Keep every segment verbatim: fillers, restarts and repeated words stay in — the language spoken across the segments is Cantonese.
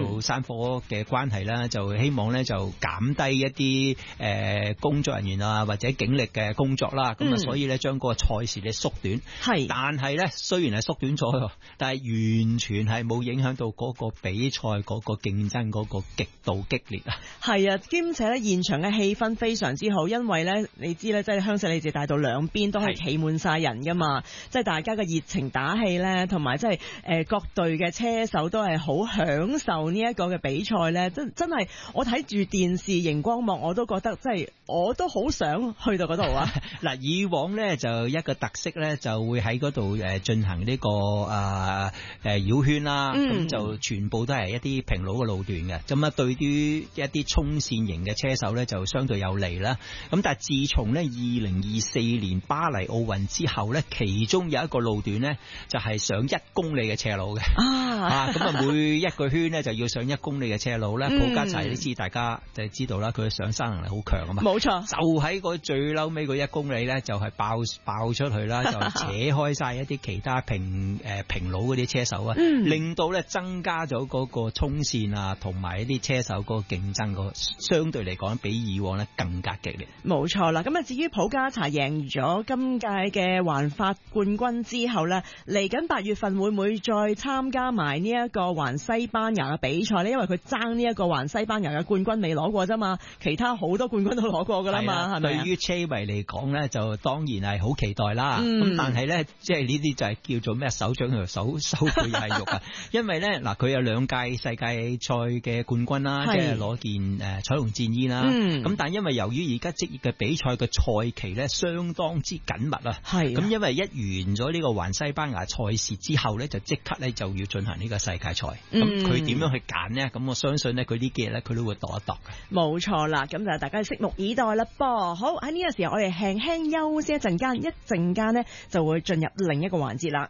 就山火嘅關係啦，就希望咧就減低一啲誒、呃、工作人員啊或者警力嘅工作啦。咁啊、嗯，所以咧將嗰個賽事咧縮短。係，但係咧雖然係縮短咗，但係完全係冇影響到嗰個比賽嗰個競爭嗰個極度激烈啊。係啊，兼且咧現場嘅氣氛非常之好，因為咧你知咧，即係香榭里治大道兩邊都係企滿晒人噶嘛，即係大家嘅熱情打氣咧，同埋即係誒各隊嘅車手都係好享受呢一個嘅比賽咧，真真係我睇住電視熒光幕我都覺得即係我都好想去到嗰度啊。嗱，以往咧就一個特色咧就會喺嗰度誒進行呢、這個誒誒繞圈啦，咁、嗯、就全部都係一啲平路嘅路段嘅，咁啊對於一啲衝線型嘅車手咧就相對有利啦。咁但係自從咧二零二四年巴黎奧運之後咧，其中有一個路段咧就係上一公里嘅斜路嘅啊，咁啊每一個圈咧就要上一公里嘅斜路咧，普加齊你知大家就知道啦，佢上山能力好強啊嘛，冇錯，就喺個最嬲尾嗰一公里咧就係爆爆出去啦，就扯開晒一啲其他平誒、呃、平路嗰啲車手啊、嗯，令到咧增加咗嗰個衝線啊，同埋一啲車手嗰個競爭個相對嚟講比以往咧更加激烈。冇錯啦，咁啊至於普加查贏咗今屆嘅環法冠軍之後咧，嚟緊八月份會唔會再參加埋呢一個環西班牙嘅比賽咧？因為佢爭呢一個環西班牙嘅冠軍未攞過啫嘛，其他好多冠軍都攞過噶啦嘛，係咪？對於車迷嚟講咧，就當然係好期待啦。咁、嗯、但係咧，即係呢啲就係叫做咩手掌同手手背又係肉啊！因為咧嗱，佢有兩屆世界賽嘅冠軍啦，即係攞件誒、呃、彩虹戰衣啦。咁、嗯、但係因為由於而家職業嘅比賽嘅賽期咧相當之緊密啊，咁因為一完咗呢個環西班牙賽事之後咧，就即刻咧就要進行呢個世界賽。咁佢點樣去揀呢？咁我相信咧，佢呢幾日咧佢都會度一度嘅。冇錯啦，咁就大家拭目以待啦噃。好，喺呢個時候，我哋輕輕休息一陣間，一陣間呢就會進入另一個環節啦。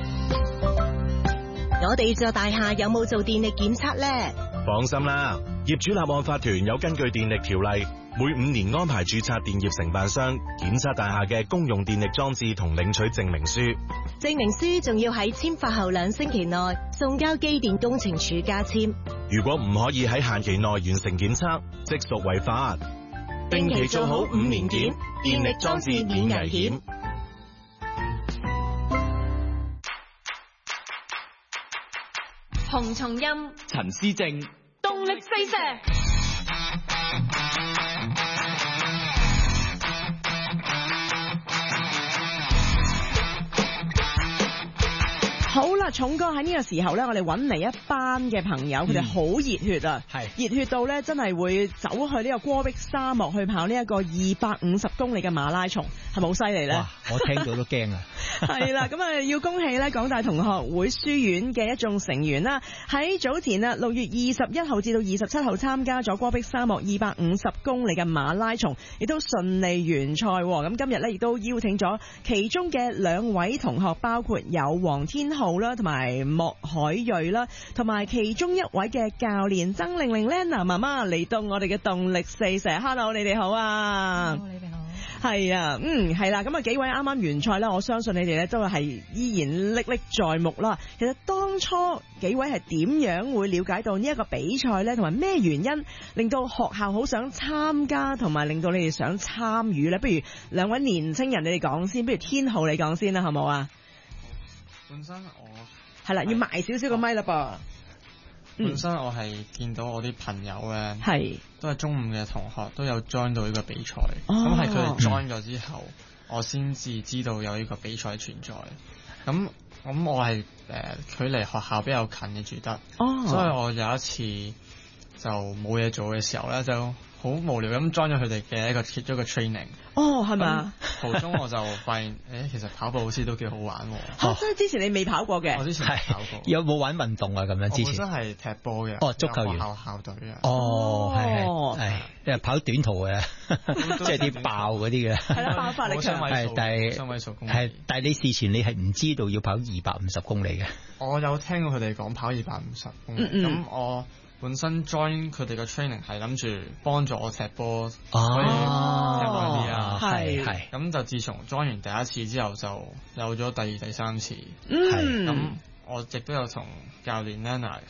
我哋座大廈有冇做電力檢測呢？ 放心啦，業主立案法團有根據電力條例，每五年安排註冊電業承辦商檢測大廈嘅公用電力裝置同領取證明書。 證明書仲要喺簽發後兩星期內送交機電工程署加簽。 如果唔可以喺限期內完成檢測，即屬違法。定期做好五年檢，電力裝置免危險。 洪松蔭、 陳思正， 動力四射。 好啦，重哥喺呢個時候呢，我哋揾嚟一班嘅朋友，佢哋好熱血啊，係熱血到呢，真係會走去呢個戈壁沙漠去跑呢一個二百五十公里嘅馬拉松，係咪好犀利呢？哇！我聽到都驚啊！係啦，咁啊要恭喜呢港大同學會書院嘅一眾成員啦，喺早前啊六月二十一號至到二十七號參加咗戈壁沙漠二百五十公里嘅馬拉松，亦都順利完賽。咁今日呢，亦都邀請咗其中嘅兩位同學，包括有黃天浩啦，同埋莫海瑞啦，同埋其中一位嘅教練曾玲玲 Lena 媽媽嚟到我哋嘅動力四射。Hello， 你哋好啊！ Hello， 你哋好。 係啊，嗯，係啦，咁啊幾位啱啱完賽啦，我相信你哋咧都係依然歷歷在目啦。其實當初幾位係點樣會了解到呢一個比賽咧，同埋咩原因令到學校好想參加，同埋令到你哋想參與咧？不如兩位年青人你哋講先，不如天浩你講先啦，好冇啊？ 本身我係啦，要埋少少個咪啦噃。 本身我係見到我啲朋友咧， 係都係中五嘅同學都有 join 到呢個比賽，咁係佢哋 join 咗之後，我先至知道有呢個比賽存在。咁咁我係誒、呃、距離學校比較近嘅住得，哦、所以我有一次就冇嘢做嘅時候咧，就好無聊咁 join 咗佢哋嘅一個其中一個 training。哦，係咪？途中我就發現，誒、欸，其實跑步好似都幾好玩喎。嚇、哦！即係之前你未跑過嘅。我之前係跑過。有冇玩運動啊？咁樣之前。我本身係踢波嘅。哦，足球員。學校校隊啊。哦，係係係，即係跑短途嘅，即係啲爆嗰啲嘅。係啦，爆發力強。係，但係雙位數公里。係，但係你事前你係唔知道要跑二百五十公里嘅。我有聽過佢哋講跑二百五十公里，咁、嗯嗯、我。本身 join 佢哋嘅 training 係諗住幫助我踢波，可以踢耐啲啊，係係。咁就自從 join 完第一次之後，就有咗第二、第三次。係咁，我亦都有同教練 Lena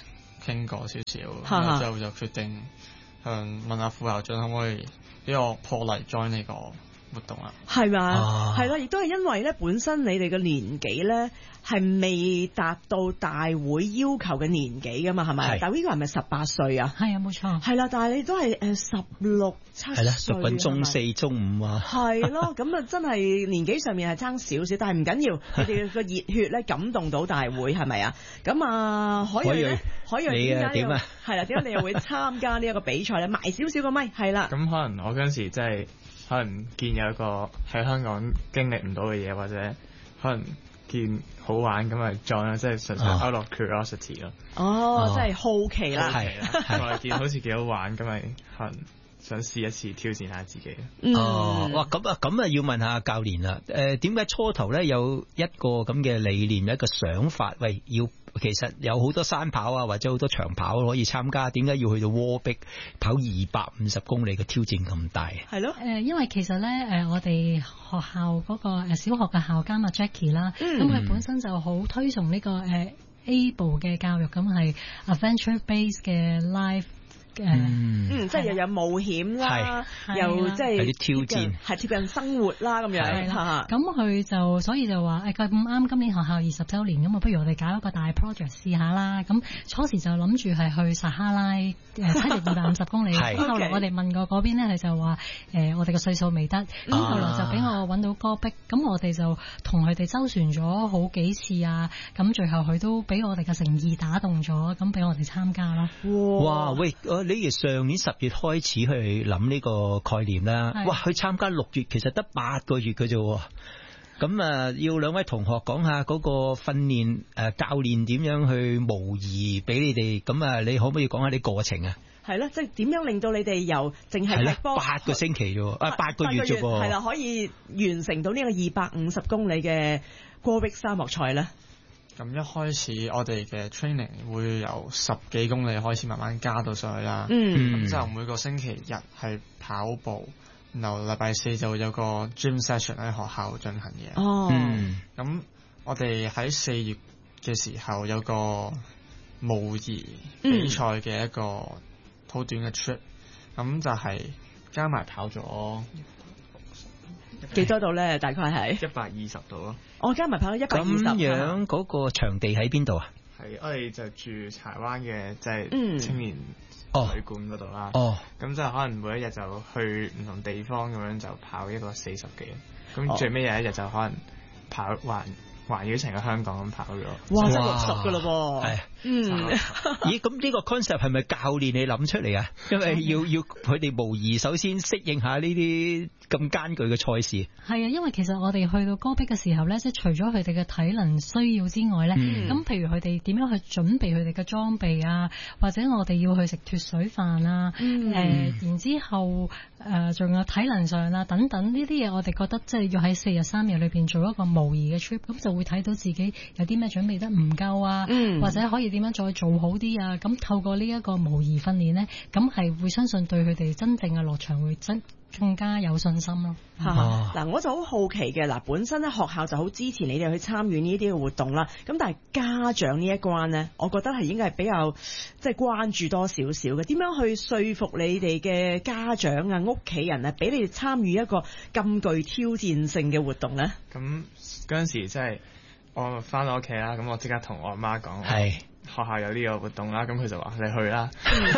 傾過少少，然後之後就決定向問下副校長可唔可以俾我破例 join 呢個活動啦。 係嘛？係啦，亦都係因為咧，本身你哋嘅年紀咧係未達到大會要求嘅年紀噶嘛，係咪？大會呢個係咪十八歲啊？ 係啊，冇錯。係啦，但係你都係誒十六七歲。係啦， 讀緊中四、中五啊。 係咯，咁啊真係年紀上面係爭少少，但係唔緊要，你哋個熱血咧感動到大會係咪啊？咁啊，可以咧，可以點解點啊？係啦，點解你又會參加呢一個比賽咧？埋少少個咪，係啦。 咁可能我嗰陣時即係可能見有一個喺香港經歷唔到嘅嘢，或者可能見好玩咁咪 join 啦，即係純粹 out of curiosity 咯。 哦，即係好奇啦， 係啦，我見好似幾好玩，咁咪可能想試一次挑戰下自己。 哦，哇，咁啊，咁啊，要問下教練啦。誒，點解初頭咧有一個咁嘅理念，一個想法？喂，要其實有好多山跑啊，或者好多長跑可以參加，點解要去到戈壁跑二百五十公里嘅挑戰咁大？ 係咯， 誒，因為其實咧，誒，我哋學校嗰個誒小學嘅校監啊 Jackie 啦，咁佢本身就好推崇呢個誒 able 嘅教育，咁係 adventure base 嘅 life。 嗯，嗯，即係又有冒險啦，又即係有啲挑戰， 係貼近生活啦咁樣。係啦， 咁佢就所以就話誒，佢咁啱今年學校二十週年，咁啊不如我哋搞一個大 project 試下啦。咁初時就諗住係去撒哈拉誒七日二百五十公里，咁後來我哋問過嗰邊咧，佢就話誒我哋個歲數未得，咁後來就俾我揾到戈壁，咁我哋就同佢哋周旋咗好幾次啊，咁最後佢都俾我哋嘅誠意打動咗，咁俾我哋參加啦。 哇！喂！你哋上年十月開始去諗呢個概念啦，哇！去參加六月其實得八個月嘅啫，咁啊要兩位同學講下嗰個訓練誒教練點樣去模擬俾你哋，咁啊你可唔可以講下啲過程啊？ 係咯，即係點樣令到你哋由淨係踢波八個星期啫，啊八個月啫噃， 係啦，可以完成到呢個二百五十公里嘅戈壁沙漠賽咧？ 咁一開始我哋嘅 training 會由十幾公里開始慢慢加到上去啦。嗯，咁就每個星期日係跑步，然後禮拜四就會有個 gym session 喺學校進行嘅。 哦， 咁我哋喺四月嘅時候有個模擬比賽嘅一個好短嘅 trip，咁就係加埋跑咗幾多度咧？大概係一百二十度咯。 我加埋跑咗一百二十。 咁樣嗰個場地喺邊度啊？ 係我哋就住柴灣嘅，即係青年旅館嗰度啦。 哦， 咁就可能每一日就去唔同地方咁樣就跑一個四十幾，咁最尾有一日就可能跑環環繞成個香港咁跑咗。 哇！真係六十噶嘞噃。係。嗯。 咦？咁呢個 concept 係咪教練你諗出嚟啊？因為要要佢哋模擬，首先適應下呢啲咁艱巨嘅賽事。 係啊，因為其實我哋去到戈壁嘅時候咧，即係除咗佢哋嘅體能需要之外咧，咁、嗯、譬如佢哋點樣去準備佢哋嘅裝備啊，或者我哋要去食脫水飯啊，誒、嗯呃，然之後誒仲、呃、有體能上啊等等呢啲嘢，我哋覺得即係要喺四日三夜裏邊做一個模擬嘅 trip， 咁就會睇到自己有啲咩準備得唔夠啊，嗯、或者可以點樣再做好啲啊。咁透過呢一個模擬訓練咧，咁係會相信對佢哋真正嘅落場會真更加有信心咯。 嗱、啊啊，我就好好奇嘅，嗱，本身咧學校就好支持你哋去參與呢啲嘅活動啦。咁但係家長呢一關咧，我覺得係應該係比較即係關注多少少嘅。點樣去說服你哋嘅家長啊、屋企人啊，俾你哋參與一個咁具挑戰性嘅活動咧？ 咁嗰陣時即係我翻到屋企啦，咁我即刻同我阿媽講。 係。 學校有呢個活動啦，咁佢就話你去啦，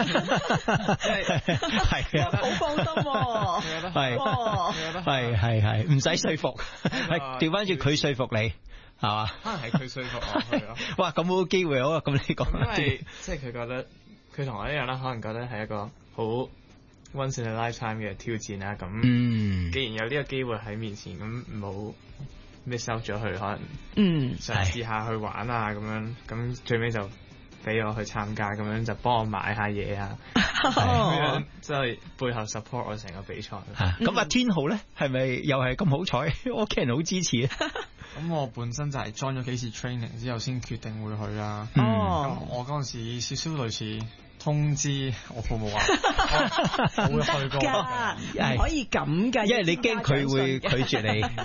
係啊， 好放心喎， 係係係係，唔使說服，係調翻轉佢說服你，係嘛？ 可能係佢說服我去咯。 哇，咁好機會好啊！咁你講， 因為即係佢覺得佢同我一樣啦，可能覺得係一個好 once in a lifetime 嘅挑戰啦。咁，嗯，既然有呢個機會喺面前，咁唔好miss out咗佢，可能嗯嘗試下去玩啊咁樣，咁最尾就俾我去參加，咁樣就幫我買下嘢啊，咁樣即係背後 support 我成個比賽。 咁阿天浩咧，係咪又係咁好彩？屋企人好支持啊！ 咁我本身就係 join 咗幾次 training 之後先決定會去啦。 哦、 嗯，咁我嗰陣時少少類似通知我父母話我會去過， 唔可以咁㗎， 因為你驚佢會拒絕你。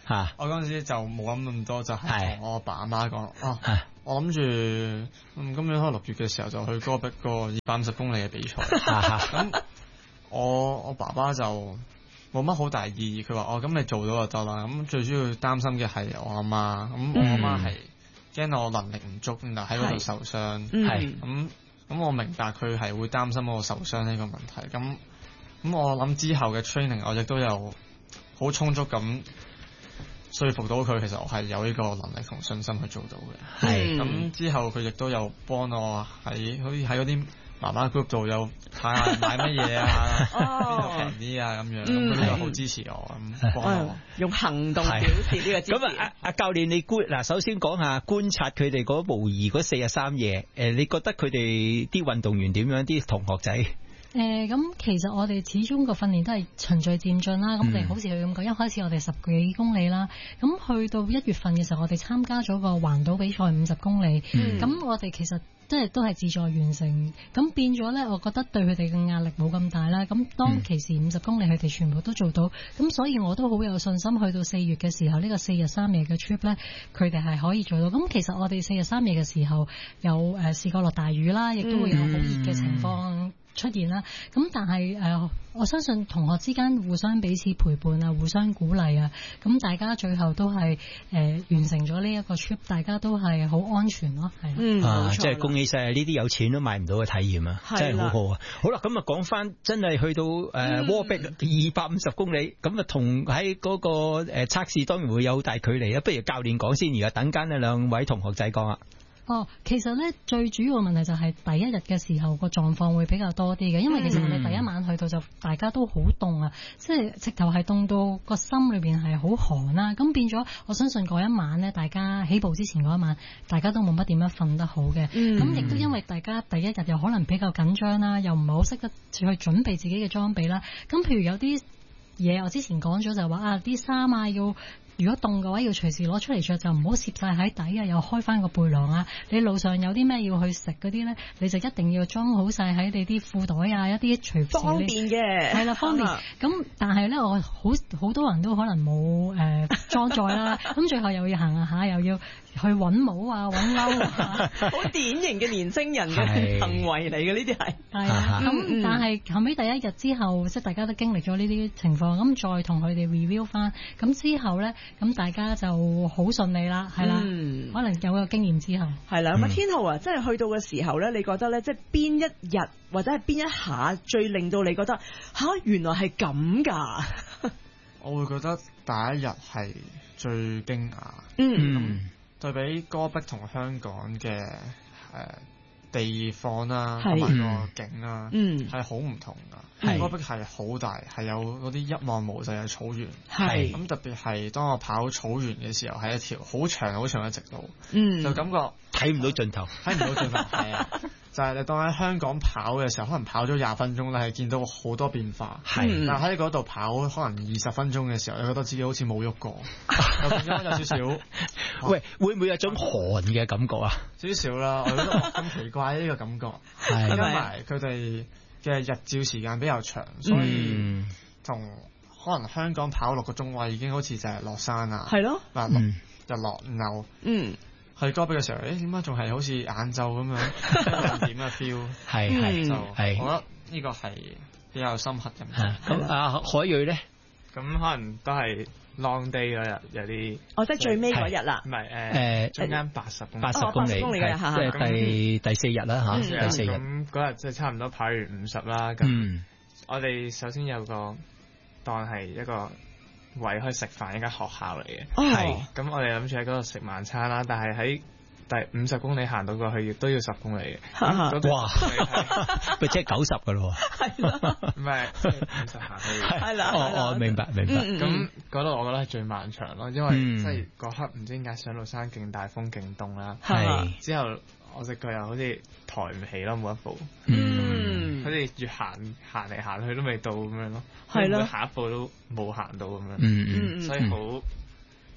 嚇， 我嗰陣時就冇諗咁多，就係同我阿爸阿媽講，哦，我諗住嗯今年可能六月嘅時候就去戈壁個二百五十公里嘅比賽，咁我我爸爸就冇乜好大意義，佢話哦咁你做到就得啦，咁最主要擔心嘅係我阿媽，咁我阿媽係驚我能力唔足，然後喺嗰度受傷，係咁咁我明白佢係會擔心我受傷呢個問題，咁咁我諗之後嘅 training 我亦都有好充足咁說服到佢，其實我係有呢個能力同信心去做到嘅。係咁之後佢亦都有幫我喺好似喺嗰啲媽媽 group 度有睇下買乜嘢啊，邊度平啲啊咁樣，咁佢都好支持我咁幫我， 用行動表示呢個支持。 咁啊，阿教練你觀嗱，首先講下觀察佢哋嗰模擬嗰四日三夜，誒，你覺得佢哋啲運動員點樣？啲同學仔？ 誒咁、呃、其實我哋始終個訓練都係循序漸進啦。咁你、嗯、好似佢咁講，一開始我哋十幾公里啦，咁去到一月份嘅時候，我哋參加咗個環島比賽五十公里。咁、嗯、我哋其實即係都係自助完成，咁變咗咧，我覺得對佢哋嘅壓力冇咁大啦。咁當其時五十公里佢哋全部都做到，咁所以我都好有信心，去到四月嘅時候，呢、呢個四日三夜嘅 trip 咧，佢哋係可以做到。咁其實我哋四日三夜嘅時候有誒試過落大雨啦，亦都會有好熱嘅情況出現啦，咁但係誒、呃，我相信同學之間互相彼此陪伴啊，互相鼓勵啊，咁大家最後都係誒、呃、完成咗呢一個 trip， 大家都係好安全咯，係嗯， 啊，即係恭喜晒呢啲有錢都買唔到嘅體驗啊，真係好好啊！好啦，咁啊講翻真係去到誒戈壁二百五十公里，咁啊同喺嗰個誒測試當然會有好大距離啊，不如教練講先，而家等間呢兩位同學仔講啊。 哦，其實咧最主要嘅問題就係第一日嘅時候個狀況會比較多啲嘅，因為其實我哋第一晚去到就大家都好凍啊，即係直頭係凍到個心裏邊係好寒啦，咁變咗我相信嗰一晚呢，大家起步之前嗰一晚，大家都冇乜點樣瞓得好嘅，咁亦都因為大家第一日又可能比較緊張啦，又唔係好識得去準備自己嘅裝備啦，咁譬如有啲嘢我之前講咗就話啊啲衫啊要。如果凍嘅話，要隨時攞出嚟着，就唔好攝晒喺底啊！又開翻個背囊啊！你路上有啲咩要去食嗰啲咧，你就一定要裝好晒喺你啲褲袋啊！一啲隨時方便嘅， 係啦，方便。咁但係咧，我好好多人都可能冇誒裝載啦。咁最後又要行下，又要去揾帽啊、揾褸啊， 好典型嘅年青人嘅行為嚟嘅呢啲係。係啊，咁但係後尾第一日之後，即係大家都經歷咗呢啲情況，咁再同佢哋 review 翻，咁之後咧。咁大家就好順利啦，係啦，嗯、可能有個經驗之後， 係啦。咁啊，天浩啊，即係去到嘅時候咧，你覺得咧，即係邊一日或者係邊一下最令到你覺得吓、啊、原來係咁㗎？ 我會覺得第一日係最驚訝， 嗯， 對比戈壁同香港嘅誒。呃地方啦，同埋個景啦，係好唔同噶。戈壁係好大，係有嗰啲一望無際嘅草原。係咁特別係當我跑草原嘅時候，係一條好長好長嘅直路，嗯，就感覺睇唔到盡頭， 睇唔到盡頭。係啊，就係你當喺香港跑嘅時候，可能跑咗廿分鐘咧，係見到好多變化。係，但喺嗰度跑可能二十分鐘嘅時候，你覺得自己好似冇喐過，又變咗有少少。 喂，會唔會有種寒嘅感覺啊？ 少少啦，我覺得咁奇怪呢個感覺，加埋佢哋嘅日照時間比較長，所以同可能香港跑六個鐘話已經好似就係落山啊， 係咯， 嗱落日落牛，嗯，去戈壁嘅時候，誒點解仲係好似晏晝咁樣點嘅 feel？ 係係就係，我覺得呢個係比較深刻嘅。 咁啊，海瑞咧， 咁可能都係。long day 嗰日有啲， 哦，即係最尾嗰日啦， 唔係誒， 誒中間八十公里， 八十公里，即係第第四日啦嚇，第四日。 咁嗰日即係差唔多跑完五十啦。咁我哋首先有個當係一個位去食飯，一間學校嚟嘅。係。咁我哋諗住喺嗰度食晚餐啦，但係喺第五十公里行到過去，亦都要十公里嘅。 哇！咪即係九十嘅咯喎。 係咯。唔係五十行去。 係啦。 哦哦，明白明白。 咁嗰度我覺得係最漫長咯，因為即係嗰刻唔知點解上到山勁大風勁凍啦。係。之後我隻腳又好似抬唔起咯，每一步。嗯。好似越行行嚟行去都未到咁樣咯。係咯。行一步都冇行到咁樣。嗯嗯。所以好。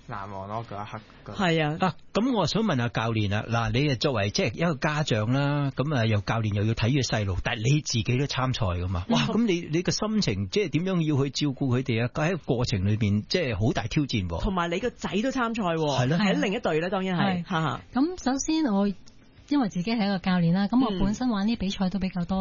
難忘咯，嗰一刻。 係啊， 嗱，咁我想問下教練啊，嗱，你啊作為即係一個家長啦，咁啊又教練又要睇住細路，但係你自己都參賽噶嘛？哇，咁你你個心情即係點樣要去照顧佢哋啊？喺個過程裏邊即係好大挑戰， 同埋你個仔都參賽，係咯， 喺另一隊咧，當然係。 咁首先我因為自己係一個教練啦，咁我本身玩啲比賽都比較多。